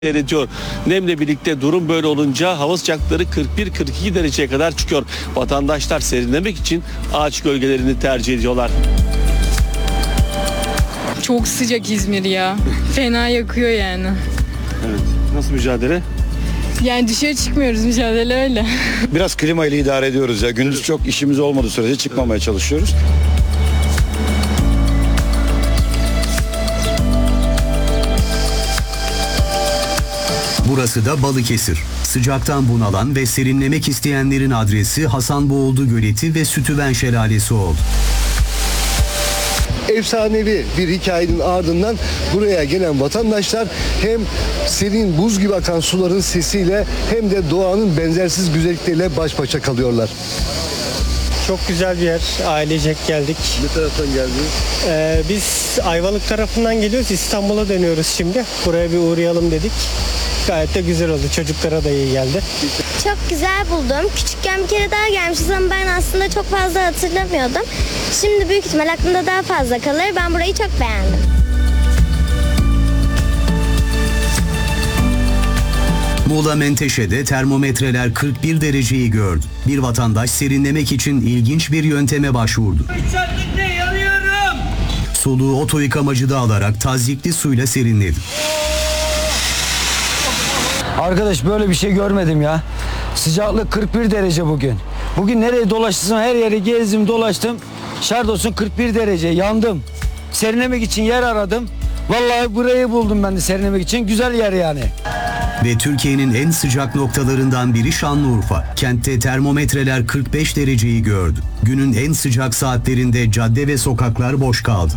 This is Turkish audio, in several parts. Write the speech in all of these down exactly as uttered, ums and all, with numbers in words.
seyrediyor. Nemle birlikte durum böyle olunca hava sıcaklıkları kırk bir kırk iki dereceye kadar çıkıyor. Vatandaşlar serinlemek için ağaç gölgelerini tercih ediyorlar. Çok sıcak İzmir ya. Fena yakıyor yani. Evet. Nasıl mücadele? Yani dışarı çıkmıyoruz, mücadele öyle. Biraz klima ile idare ediyoruz ya. Gündüz çok işimiz olmadığı sürece çıkmamaya çalışıyoruz. Burası da Balıkesir. Sıcaktan bunalan ve serinlemek isteyenlerin adresi Hasanboğuldu Göleti ve Sütüven Şelalesi oldu. Efsanevi bir hikayenin ardından buraya gelen vatandaşlar hem serin buz gibi akan suların sesiyle hem de doğanın benzersiz güzellikleriyle baş başa kalıyorlar. Çok güzel bir yer. Ailecek geldik. Ne taraftan geldiniz? Ee, biz Ayvalık tarafından geliyoruz. İstanbul'a dönüyoruz şimdi. Buraya bir uğrayalım dedik. Gayet de güzel oldu. Çocuklara da iyi geldi. Çok güzel buldum. Küçükken bir kere daha gelmişiz ama ben aslında çok fazla hatırlamıyordum. Şimdi büyük ihtimal aklımda daha fazla kalır. Ben burayı çok beğendim. Muğla Menteşe'de termometreler kırk bir dereceyi gördü. Bir vatandaş serinlemek için ilginç bir yönteme başvurdu. Soluğu oto yıkamacıda alarak tazyikli suyla serinledi. Arkadaş böyle bir şey görmedim ya. Sıcaklık kırk bir derece bugün. Bugün nereye dolaştıysam her yeri gezdim dolaştım. Şart olsun kırk bir derece, yandım. Serinlemek için yer aradım. Vallahi burayı buldum ben de serinlemek için. Güzel yer yani. Ve Türkiye'nin en sıcak noktalarından biri Şanlıurfa. Kentte termometreler kırk beş dereceyi gördü. Günün en sıcak saatlerinde cadde ve sokaklar boş kaldı.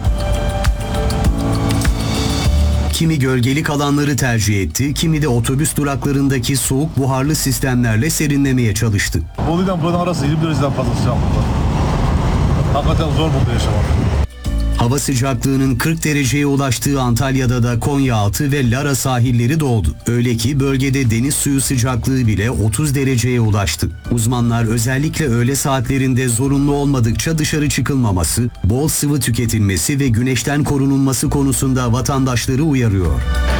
Kimi gölgelik alanları tercih etti, kimi de otobüs duraklarındaki soğuk buharlı sistemlerle serinlemeye çalıştı. Bolu'dan buradan arası yirmi dereceden fazla sıcaklık var. Hakikaten zor burada yaşamak. Hava sıcaklığının kırk dereceye ulaştığı Antalya'da da Konyaaltı ve Lara sahilleri doldu. Öyle ki bölgede deniz suyu sıcaklığı bile otuz dereceye ulaştı. Uzmanlar özellikle öğle saatlerinde zorunlu olmadıkça dışarı çıkılmaması, bol sıvı tüketilmesi ve güneşten korunulması konusunda vatandaşları uyarıyor.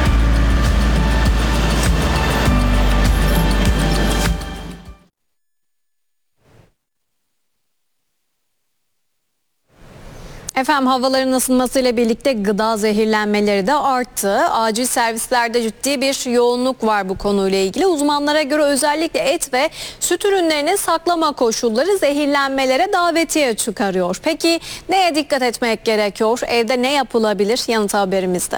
Efendim havaların ısınmasıyla birlikte gıda zehirlenmeleri de arttı. Acil servislerde ciddi bir yoğunluk var bu konuyla ilgili. Uzmanlara göre özellikle et ve süt ürünlerinin saklama koşulları zehirlenmelere davetiye çıkarıyor. Peki neye dikkat etmek gerekiyor? Evde ne yapılabilir? Yanıt haberimizde.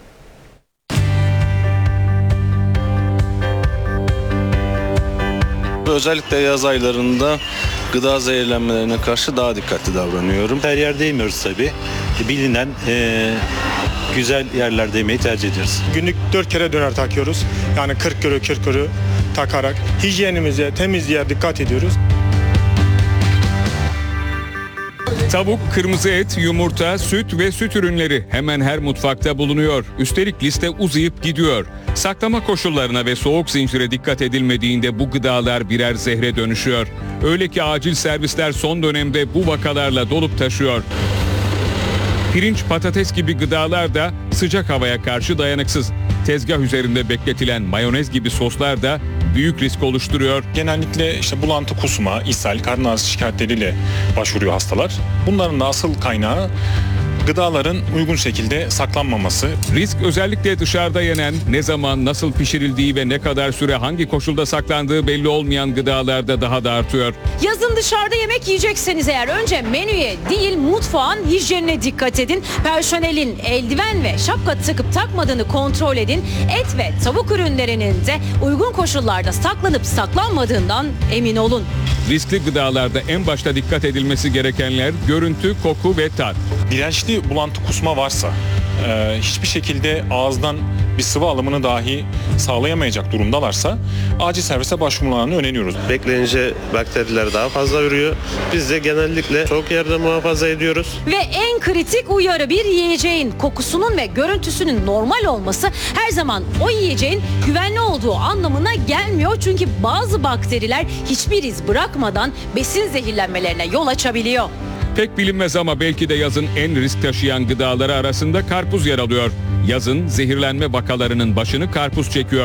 Özellikle yaz aylarında gıda zehirlenmelerine karşı daha dikkatli davranıyorum. Her yerde yemiyoruz tabii. Bilinen e, güzel yerlerde yemeyi tercih ediyoruz. Günlük dört kere döner takıyoruz. Yani kırk kilo kırk kilo takarak hijyenimize, temizliğe dikkat ediyoruz. Tavuk, kırmızı et, yumurta, süt ve süt ürünleri hemen her mutfakta bulunuyor. Üstelik liste uzayıp gidiyor. Saklama koşullarına ve soğuk zincire dikkat edilmediğinde bu gıdalar birer zehre dönüşüyor. Öyle ki acil servisler son dönemde bu vakalarla dolup taşıyor. Pirinç, patates gibi gıdalar da sıcak havaya karşı dayanıksız. Tezgah üzerinde bekletilen mayonez gibi soslar da büyük risk oluşturuyor. Genellikle işte bulantı, kusma, ishal, karın ağrısı şikayetleriyle başvuruyor hastalar. Bunların da asıl kaynağı gıdaların uygun şekilde saklanmaması. Risk özellikle dışarıda yenen, ne zaman nasıl pişirildiği ve ne kadar süre hangi koşulda saklandığı belli olmayan gıdalarda daha da artıyor. Yazın dışarıda yemek yiyecekseniz eğer önce menüye değil mutfağın hijyenine dikkat edin. Personelin eldiven ve şapka takıp takmadığını kontrol edin. Et ve tavuk ürünlerinin de uygun koşullarda saklanıp saklanmadığından emin olun. Riskli gıdalarda en başta dikkat edilmesi gerekenler görüntü, koku ve tat. Dirençli bulantı, kusma varsa e, hiçbir şekilde ağızdan bir sıvı alımını dahi sağlayamayacak durumdalarsa acil servise başvurmalarını öneriyoruz. Bekleyince bakteriler daha fazla ürüyor. Biz de genellikle çok yerde muhafaza ediyoruz. Ve en kritik uyarı, bir yiyeceğin kokusunun ve görüntüsünün normal olması her zaman o yiyeceğin güvenli olduğu anlamına gelmiyor. Çünkü bazı bakteriler hiçbir iz bırakmadan besin zehirlenmelerine yol açabiliyor. Pek bilinmez ama belki de yazın en risk taşıyan gıdaları arasında karpuz yer alıyor. Yazın zehirlenme vakalarının başını karpuz çekiyor.